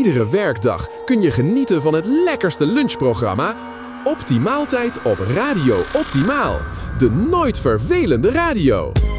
Iedere werkdag kun je genieten van het lekkerste lunchprogramma Optimaaltijd op Radio Optimaal. De nooit vervelende radio.